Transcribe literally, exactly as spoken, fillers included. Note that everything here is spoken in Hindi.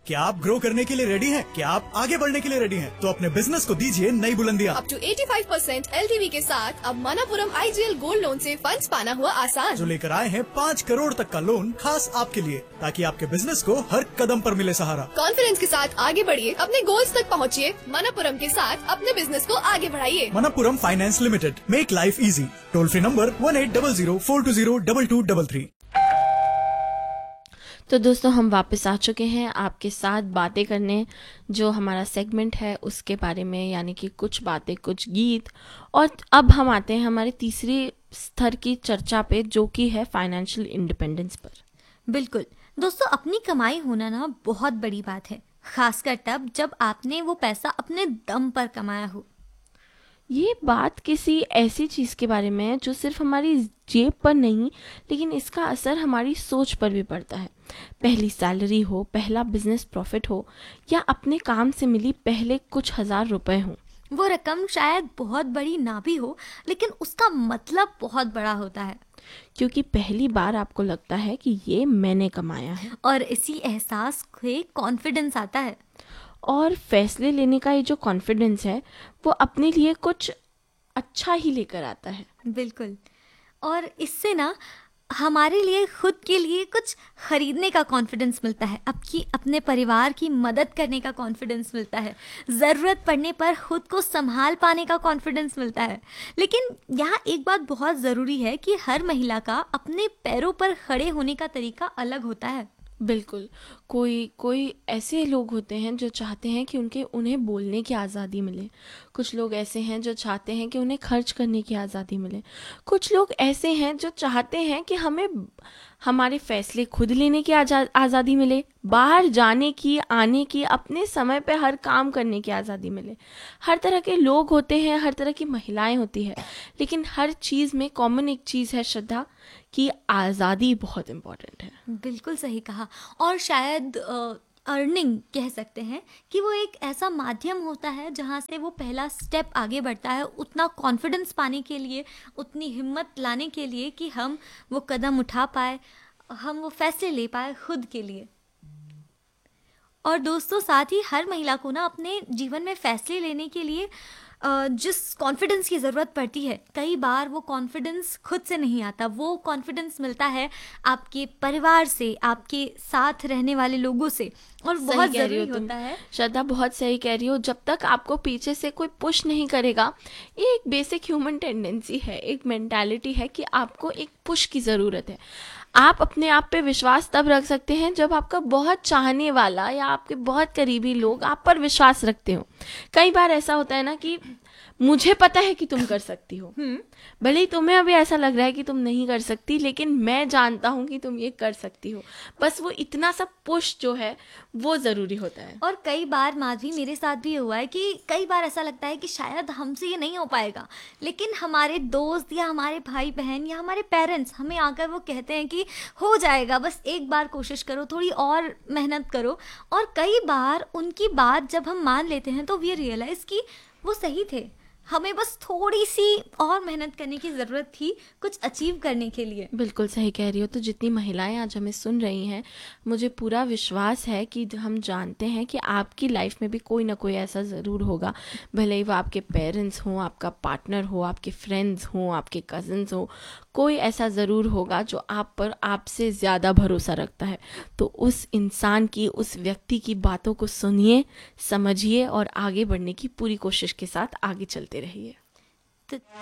क्या आप ग्रो करने के लिए रेडी हैं? क्या आप आगे बढ़ने के लिए रेडी हैं? तो अपने बिजनेस को दीजिए नई बुलंदियां। अप टू पचासी परसेंट एलटीवी के साथ अब मनापुरम आईजीएल गोल्ड लोन से फंड्स पाना हुआ आसान। जो लेकर आए हैं पाँच करोड़ तक का लोन खास आपके लिए, ताकि आपके बिजनेस को हर कदम पर मिले सहारा। कॉन्फिडेंस के साथ आगे बढ़िए, अपने गोल्स तक पहुँचिए। मनापुरम के साथ अपने बिजनेस को आगे बढ़ाइए। Manappuram finance limited, make life easy. Toll free number one eight double zero four to zero double two double three. तो दोस्तों, हम वापस आ चुके हैं आपके साथ बातें करने। जो हमारा सेगमेंट है उसके बारे में, यानी कि कुछ बातें कुछ गीत। और अब हम आते हैं हमारे तीसरी स्तर की चर्चा पे, जो कि है फाइनेंशियल इंडिपेंडेंस पर। बिल्कुल दोस्तों, अपनी कमाई होना ना बहुत बड़ी बात है, खासकर तब जब आपने वो पैसा अपने दम पर कमाया हो। ये बात किसी ऐसी चीज़ के बारे में है जो सिर्फ हमारी जेब पर नहीं, लेकिन इसका असर हमारी सोच पर भी पड़ता है। पहली सैलरी हो, पहला बिजनेस प्रॉफिट हो, या अपने काम से मिली पहले कुछ हजार रुपए हो, वो रकम शायद बहुत बड़ी ना भी हो, लेकिन उसका मतलब बहुत बड़ा होता है, क्योंकि पहली बार आपको लगता है कि ये मैंने कमाया है। और इसी एहसास से कॉन्फिडेंस आता है। और फैसले लेने का ये जो कॉन्फिडेंस है, वो अपने लिए कुछ अच्छा ही लेकर आता है। बिल्कुल, और इससे ना हमारे लिए खुद के लिए कुछ खरीदने का कॉन्फिडेंस मिलता है, आपकी अपने परिवार की मदद करने का कॉन्फिडेंस मिलता है, ज़रूरत पड़ने पर खुद को संभाल पाने का कॉन्फिडेंस मिलता है। लेकिन यहाँ एक बात बहुत ज़रूरी है कि हर महिला का अपने पैरों पर खड़े होने का तरीका अलग होता है। बिल्कुल, कोई कोई ऐसे लोग होते हैं जो चाहते हैं कि उनके उन्हें बोलने की आज़ादी मिले। कुछ लोग ऐसे हैं जो चाहते हैं कि उन्हें खर्च करने की आज़ादी मिले। कुछ लोग ऐसे हैं जो चाहते हैं कि हमें हमारे फैसले खुद लेने की आज़ादी मिले, बाहर जाने की, आने की, अपने समय पे हर काम करने की आज़ादी मिले। हर तरह के लोग होते हैं, हर तरह की महिलाएं होती है, लेकिन हर चीज़ में कॉमन एक चीज़ है श्रद्धा, कि आज़ादी बहुत इम्पोर्टेंट है। बिल्कुल सही कहा। और शायद अर्निंग कह सकते हैं कि वो एक ऐसा माध्यम होता है जहाँ से वो पहला स्टेप आगे बढ़ता है, उतना कॉन्फिडेंस पाने के लिए, उतनी हिम्मत लाने के लिए कि हम वो कदम उठा पाए, हम वो फैसले ले पाए खुद के लिए। और दोस्तों, साथ ही हर महिला को ना अपने जीवन में फैसले लेने के लिए जिस कॉन्फिडेंस की ज़रूरत पड़ती है, कई बार वो कॉन्फिडेंस खुद से नहीं आता। वो कॉन्फिडेंस मिलता है आपके परिवार से, आपके साथ रहने वाले लोगों से, और बहुत ज़रूरी होता है। श्रद्धा, बहुत सही कह रही हो। जब तक आपको पीछे से कोई पुश नहीं करेगा, ये एक बेसिक ह्यूमन टेंडेंसी है, एक मेंटालिटी है कि आपको एक पुश की ज़रूरत है। आप अपने आप पे विश्वास तब रख सकते हैं जब आपका बहुत चाहने वाला या आपके बहुत करीबी लोग आप पर विश्वास रखते हो। कई बार ऐसा होता है ना कि मुझे पता है कि तुम कर सकती हो, भले ही तुम्हें अभी ऐसा लग रहा है कि तुम नहीं कर सकती, लेकिन मैं जानता हूँ कि तुम ये कर सकती हो। बस वो इतना सा पुश जो है वो ज़रूरी होता है। और कई बार माधवी, मेरे साथ भी हुआ है कि कई बार ऐसा लगता है कि शायद हमसे ये नहीं हो पाएगा, लेकिन हमारे दोस्त या हमारे भाई बहन या हमारे पेरेंट्स हमें आकर वो कहते हैं कि हो जाएगा, बस एक बार कोशिश करो, थोड़ी और मेहनत करो। और कई बार उनकी बात जब हम मान लेते हैं तो वी रियलाइज़ कि वो सही थे, हमें बस थोड़ी सी और मेहनत करने की ज़रूरत थी कुछ अचीव करने के लिए। बिल्कुल सही कह रही हो। तो जितनी महिलाएं आज हमें सुन रही हैं, मुझे पूरा विश्वास है कि हम जानते हैं कि आपकी लाइफ में भी कोई ना कोई ऐसा ज़रूर होगा, भले ही वो आपके पेरेंट्स हों, आपका पार्टनर हो, आपके फ्रेंड्स हों, आपके कज़न्स हों, कोई ऐसा ज़रूर होगा जो आप पर आपसे ज़्यादा भरोसा रखता है। तो उस इंसान की, उस व्यक्ति की बातों को सुनिए, समझिए और आगे बढ़ने की पूरी कोशिश के साथ आगे चलते रहिए।